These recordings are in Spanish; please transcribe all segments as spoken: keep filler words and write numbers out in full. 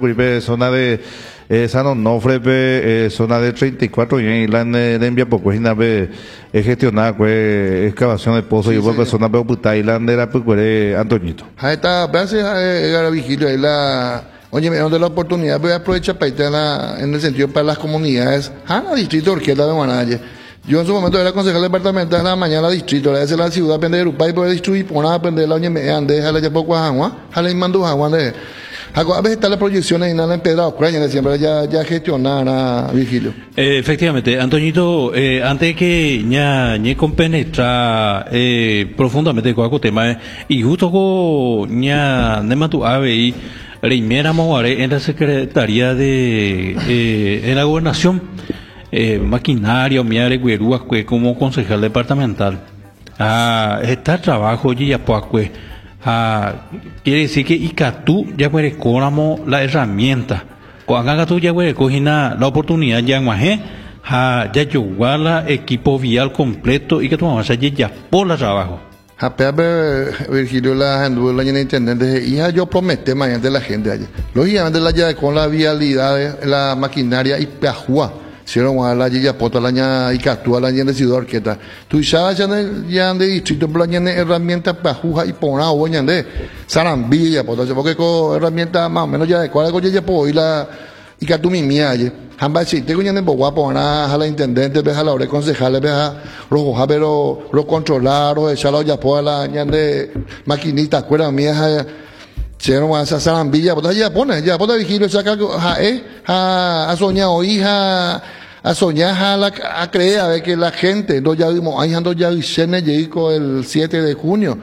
Curipe, zona de eh, San Onofre, eh, zona de treinta y cuatro y la de envía poco es gestionada pues excavación de pozos y vuelve zona de Putailand de la pues Antoñito. Ahí está, gracias a Vigilio, ahí la oye, me de la oportunidad, voy a aprovechar para ir en el sentido para las comunidades, ah, distrito Orquesta de Manalle. Yo en su momento era concejal departamental de la mañana distrito, la de la ciudad pende de Urupay por distribuir por nada pende la oñe me ande, jala ya poco agua, jala y mando agua de. A veces están las proyecciones y nada empedrado, Ucrania siempre ya ya gestionar a Vigilio. Eh, efectivamente, Antoñito, eh, antes que ña ñe compenetra eh, profundamente con el tema y justo con ña nematu ave y Reimera Moguare en la Secretaría de eh, en la Gobernación. Eh, maquinaria, miare, guerúas, como concejal departamental. Ah, este trabajo ya pues, ah, quiere decir que Icatú ya puede coramo la herramienta. Cuando tú ya puede coger la oportunidad ya en ah, ya llevar la equipo vial completo y que tú vas a ya por el trabajo. Apenas Virgilio la la intendente hija yo prometí mañana de la gente allá. Lógicamente la ya con la vialidad, la maquinaria y pejua. Si no, a la ya pota la ña y catúa la ña de ciudad orquesta. Tú sabes ya ya de distrito pero la ña herramientas para jugar y poner o ña de sarambilla pota porque con herramientas más o menos ya de cuál coche ya puedo ir la y catú mi mía ya. Hamba si tengo ña de boa poner a la intendente ve a la hora concejales ve a rojo pero lo controlar o echarlo ya puedo la ña de maquinita acuerda mía si no a sarambilla pues ya pone ya pone Vigilio saca a eh a a soñar o hija a soñar a la a creer a ver que la gente no ya vimos ahí ando ya Vicente llegó el siete de junio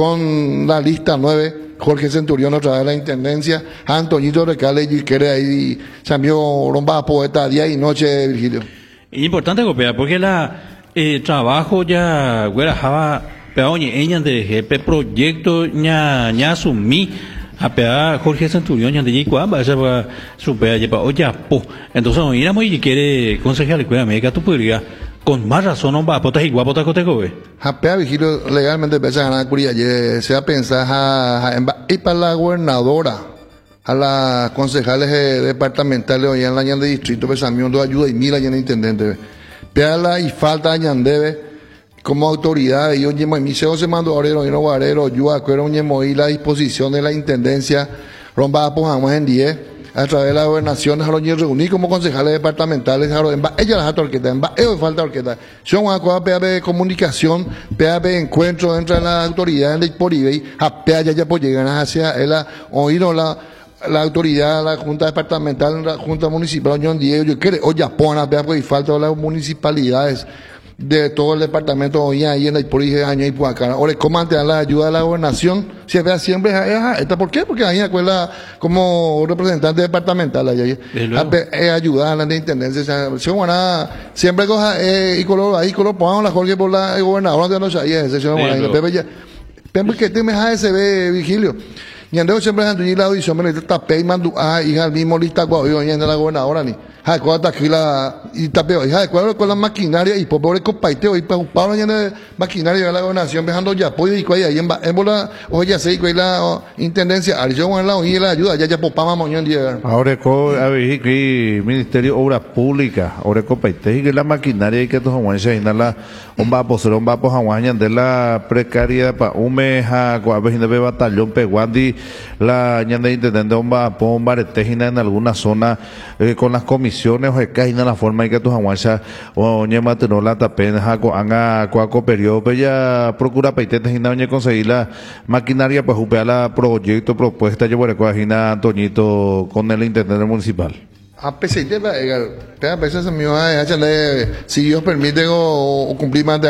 con la lista nueve Jorge Centurión otra vez la intendencia Antoñito Recale y quiere ahí Samio Romba poeta día y noche Virgilio. Importante copiar porque la eh, trabajo ya güera java peoñe ella de jefe proyecto ña ña asumí a pegar Jorge Centurión ya de allí cuando esa va su pea lleva oye po entonces no irá muy y quiere concejal cuida médica tú podrías con más razón no va a potas y guapo taco te coge a pegar Vigilio legalmente pesa ganar curia se va a pensar a y para la gobernadora a las concejales departamentales hoy en la ñan de distrito pensamiento dos ayuda y mil allá en el intendente pegarla y falta añandebe como autoridad, yo llevo en mi seo se mandó orero y no guarero, yo acuerdo un llevo y la disposición de la intendencia, romba pongamos en diez, a través de la gobernación, a los reunir como concejales departamentales, a en ella las orquestas, en ellos falta orquesta. Son una cosa de comunicación, de encuentro entre las autoridades de por eBay, a ya ya pues llegan hacia la oído la la autoridad, la junta departamental, la junta municipal, Unión Diego, yo quiero, o ya pona, pues falta las municipalidades de todo el departamento hoy ahí en la por año y por acá. Ahora, ¿cómo ante la ayuda de la gobernación? Si vea siempre, ¿esta por qué? Porque ahí acuerda como representante departamental allá. Es ayudar a la intendencia. Si van siempre coja y color ahí, color pongan la Jorge por la gobernadora de los ahí, ese señor Pepe ya. Pepe que te me hace se ve Vigilio. Y andeo siempre en la audición, me le tapé y mandó a hija al mismo lista guau, y en la gobernadora ni. Ja, cuando aquí la y tapeo, hija de cuadro con la maquinaria y por pobre compaiteo y para Pablo ya de maquinaria de la gobernación dejando ya apoyo y cuál ahí en en bola o ya sé que la intendencia arión en la y la ayuda ya ya popama moñón día. Ahora co a ver que Ministerio Obras Públicas, ahora compaite que la maquinaria y que to Juan se la un va por un va por Juan de la precaria pa ume ja co a ver de batallón peguandi la ñande intendente un va por baretejina en alguna zona eh, con las comisiones o que caen la forma en que tus aguanchas o ñema no la tapen jaco anga cuaco periodo pues ya procura paitete y no conseguir la maquinaria pues upea la proyecto propuesta yo por coagina Antoñito con el intendente municipal. A pesar de la, a veces se me va a si Dios permite o, o cumplir más de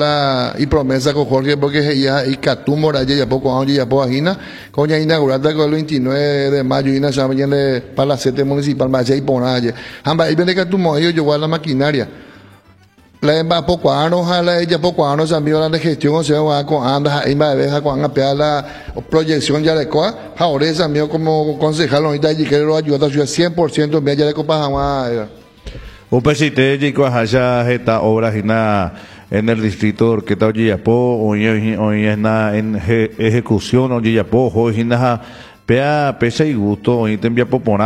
la y promesa con Jorge porque ya y Catumbo ya ya poco aún ya poco agina con ya inaugurada con el veintinueve de mayo y na ya viene para la sede municipal más y por allá. Amba y viene Catumbo ellos llevar la maquinaria. La emba poco ano jala ella poco ano también la de gestión se va con anda emba de deja con a la proyección ya de coa ahora es mío como concejal ahorita y quiero ayudar a cien por ciento me ya de copa jamás un pesite y con haya esta obra en el distrito Orquesta Oyillapo hoy hoy es en ejecución Oyillapo hoy pea pesa y gusto hoy te envía popona